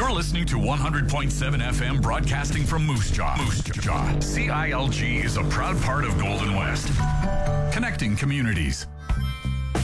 You're listening to 100.7 FM broadcasting from Moose Jaw. Moose Jaw. CILG is a proud part of Golden West. Connecting communities.